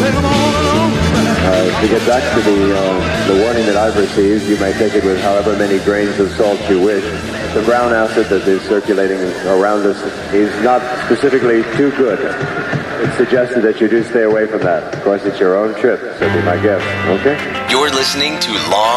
To get back to the warning that I've received, you may take it with however many grains of salt you wish. The brown acid that is circulating around us is not specifically too good. It's suggested that you do stay away from that. Of course, it's your own trip, so be my guest, okay? You're listening to Long